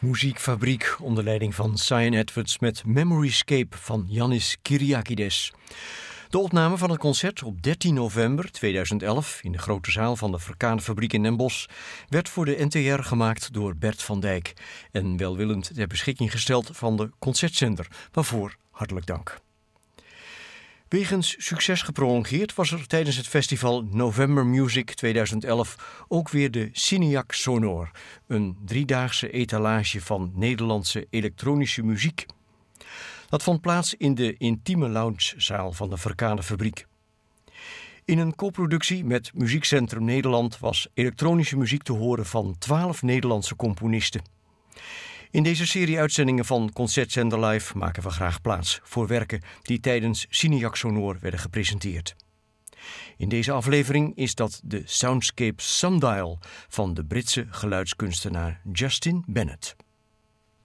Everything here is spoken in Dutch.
Muziekfabriek onder leiding van Cyan Edwards met Memoryscape van Yannis Kyriakides. De opname van het concert op 13 november 2011 in de grote zaal van de Verkanefabriek in Den Bosch werd voor de NTR gemaakt door Bert van Dijk en welwillend ter beschikking gesteld van de Concertzender, waarvoor hartelijk dank. Wegens succes geprolongeerd was er tijdens het festival November Music 2011 ook weer de Cineac Sonor, een driedaagse etalage van Nederlandse elektronische muziek. Dat vond plaats in de intieme loungezaal van de Verkanefabriek. In een coproductie met Muziekcentrum Nederland was elektronische muziek te horen van 12 Nederlandse componisten. In deze serie uitzendingen van Concertzender Live maken we graag plaats voor werken die tijdens Cineac Sonor werden gepresenteerd. In deze aflevering is dat de Soundscape Sundial van de Britse geluidskunstenaar Justin Bennett.